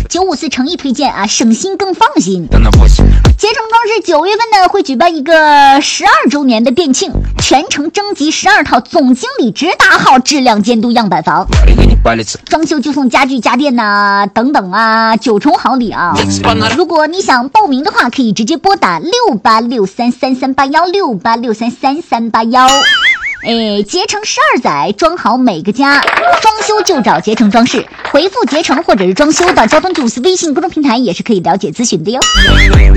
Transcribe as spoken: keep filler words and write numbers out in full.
九五四诚意推荐啊，省心更放心。捷成装饰九月份呢会举办一个十二周年的店庆，全程征集十二套总经理直达号质量监督样板房，装修就送家具家电呐、啊、等等啊，九重好礼啊！如果你想报名的话，可以直接拨打六八六三三三八幺六八六三三三八幺。哎，捷成十二载，装好每个家，装修就找捷成装饰，回复捷成或者是装修到交通九四微信公众平台也是可以了解咨询的哟。